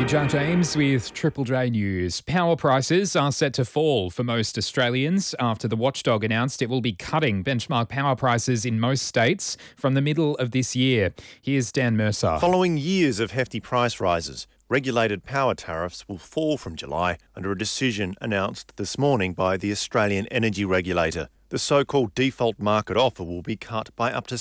Hi, Jack James with Triple J News. Power prices are set to fall for most Australians after the watchdog announced it will be cutting benchmark power prices in most states from the middle of this year. Here's Dan Mercer. Following years of hefty price rises, regulated power tariffs will fall from July under a decision announced this morning by the Australian Energy Regulator. The so-called default market offer will be cut by up to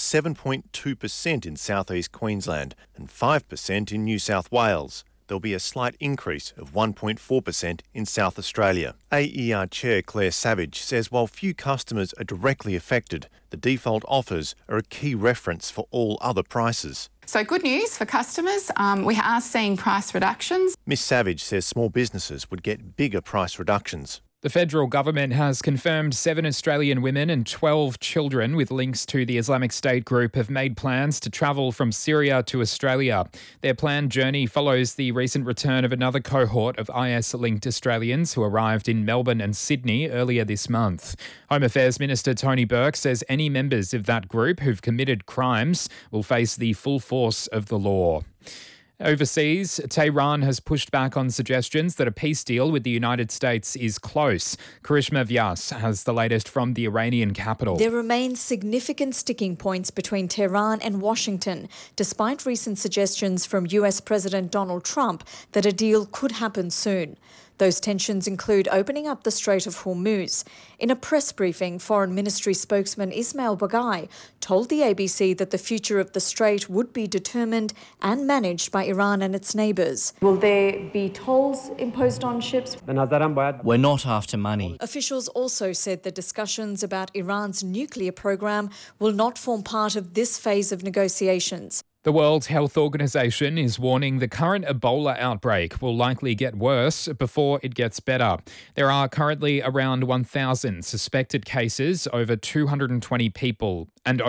7.2% in southeast Queensland and 5% in New South Wales. There'll be a slight increase of 1.4% in South Australia. AER Chair Claire Savage says while few customers are directly affected, the default offers are a key reference for all other prices. So good news for customers, we are seeing price reductions. Ms Savage says small businesses would get bigger price reductions. The federal government has confirmed 7 Australian women and 12 children with links to the Islamic State group have made plans to travel from Syria to Australia. Their planned journey follows the recent return of another cohort of IS-linked Australians who arrived in Melbourne and Sydney earlier this month. Home Affairs Minister Tony Burke says any members of that group who've committed crimes will face the full force of the law. Overseas, Tehran has pushed back on suggestions that a peace deal with the United States is close. Karishma Vyas has the latest from the Iranian capital. There remain significant sticking points between Tehran and Washington, despite recent suggestions from US President Donald Trump that a deal could happen soon. Those tensions include opening up the Strait of Hormuz. In a press briefing, Foreign Ministry spokesman Ismail Baghai told the ABC that the future of the strait would be determined and managed by Iran and its neighbours. Will there be tolls imposed on ships? We're not after money. Officials also said the discussions about Iran's nuclear program will not form part of this phase of negotiations. The World Health Organization is warning the current Ebola outbreak will likely get worse before it gets better. There are currently around 1,000 suspected cases, over 220 people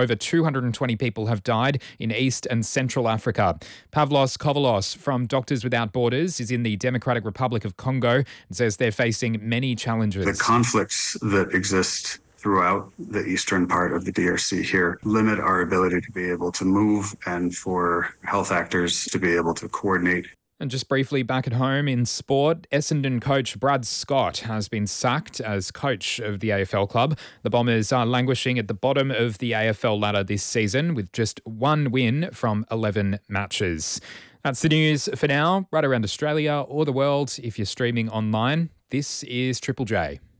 have died in East and Central Africa. Pavlos Kovalos from Doctors Without Borders is in the Democratic Republic of Congo and says they're facing many challenges. The conflicts that exist throughout the eastern part of the DRC here limit our ability to be able to move and for health actors to be able to coordinate. And just briefly back at home in sport, Essendon coach Brad Scott has been sacked as coach of the AFL club. The Bombers are languishing at the bottom of the AFL ladder this season with just 1 win from 11 matches. That's the news for now, right around Australia or the world if you're streaming online. This is Triple J.